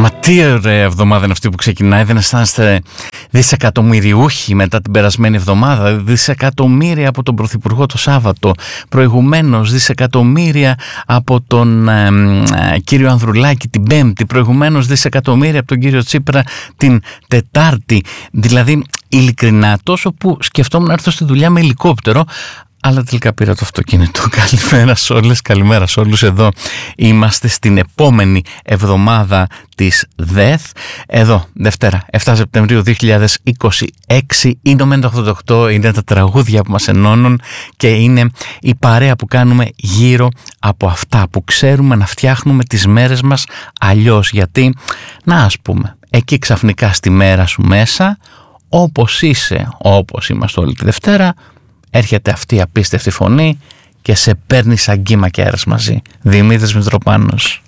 Μα τι ωραία εβδομάδα είναι αυτή που ξεκινάει. Δεν αισθάνεστε δισεκατομμυριούχοι μετά την περασμένη εβδομάδα? Δισεκατομμύρια από τον Πρωθυπουργό το Σάββατο, προηγουμένως δισεκατομμύρια από τον κύριο Ανδρουλάκη την Πέμπτη, προηγουμένως δισεκατομμύρια από τον κύριο Τσίπρα την Τετάρτη. Δηλαδή ειλικρινά, τόσο που σκεφτόμουν να έρθω στη δουλειά με ελικόπτερο, αλλά τελικά πήρα το αυτοκίνητο. Καλημέρα σε όλες, καλημέρα σε όλους. Εδώ είμαστε στην επόμενη εβδομάδα της ΔΕΘ. Εδώ, Δευτέρα, 7 Σεπτεμβρίου 2026. Είναι ο Μέντο 88, είναι τα τραγούδια που μας ενώνουν και είναι η παρέα που κάνουμε γύρω από αυτά που ξέρουμε να φτιάχνουμε τις μέρες μας αλλιώς. Γιατί, να ας πούμε, εκεί ξαφνικά στη μέρα σου μέσα, όπως είσαι, όπως είμαστε όλη τη Δευτέρα, έρχεται αυτή η απίστευτη φωνή και σε παίρνει σαν κύμα και αέρας μαζί. Δημήτρης Μητροπάνος.